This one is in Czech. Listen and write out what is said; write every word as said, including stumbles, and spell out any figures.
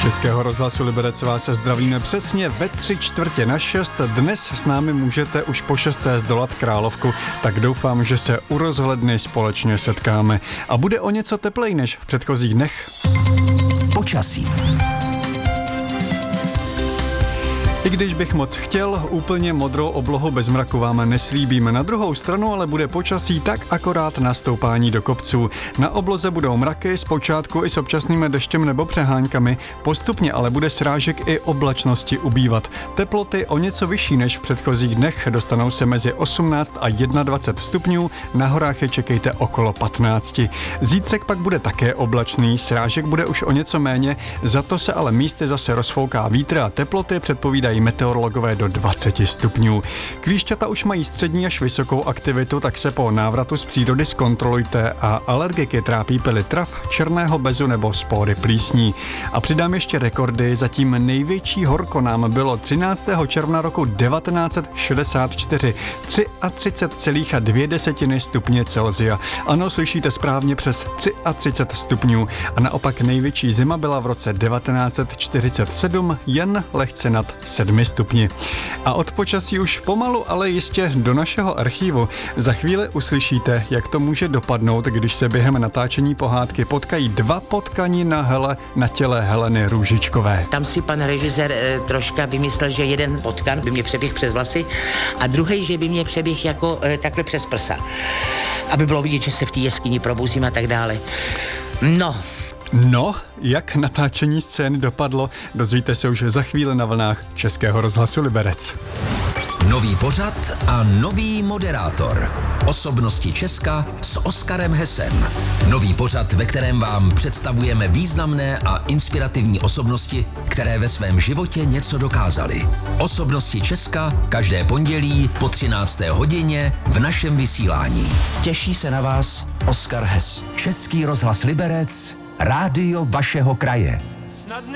Českého rozhlasu Liberec vás se zdravíme přesně ve tři čtvrtě na šest. Dnes s námi můžete už po šesté zdolat Královku, tak doufám, že se u rozhledny společně setkáme. A bude o něco teplej než v předchozích dnech. Počasí. I když bych moc chtěl, úplně modrou oblohu bez mraku vám neslíbíme. Na druhou stranu ale bude počasí tak akorát na stoupání do kopců. Na obloze budou mraky, zpočátku i s občasným deštěm nebo přeháňkami, postupně ale bude srážek i oblačnosti ubývat. Teploty o něco vyšší než v předchozích dnech, dostanou se mezi osmnáct a dvacet jedna stupňů, na horách je čekejte okolo patnáct. Zítřek pak bude také oblačný, srážek bude už o něco méně, za to se ale místy zase rozfouká vítr a teploty předpovídají meteorologové do dvacet stupňů. Klíšťata už mají střední až vysokou aktivitu, tak se po návratu z přírody zkontrolujte a alergiky trápí pily trav, černého bezu nebo spory plísní. A přidám ještě rekordy, zatím největší horko nám bylo třináctého června roku devatenáct set šedesát čtyři, třicet tři celá dvě stupně Celsia. Ano, slyšíte správně, přes třicet tři stupňů. A naopak největší zima byla v roce devatenáct set čtyřicet sedm, jen lehce nad sedmi stupni. A od počasí už pomalu, ale jistě do našeho archívu. Za chvíli uslyšíte, jak to může dopadnout, když se během natáčení pohádky potkají dva potkani na, hele, na těle Heleny Růžičkové. Tam si pan režisér e, troška vymyslel, že jeden potkan by mě přeběh přes vlasy a druhý, že by mě přeběh jako e, takhle přes prsa. Aby bylo vidět, že se v té jeskyni probouzím a tak dále. No, No, jak natáčení scény dopadlo, dozvíte se už za chvíli na vlnách Českého rozhlasu Liberec. Nový pořad a nový moderátor. Osobnosti Česka s Oskarem Hesem. Nový pořad, ve kterém vám představujeme významné a inspirativní osobnosti, které ve svém životě něco dokázaly. Osobnosti Česka každé pondělí po třinácté hodině v našem vysílání. Těší se na vás Oskar Hes. Český rozhlas Liberec, rádio vašeho kraje.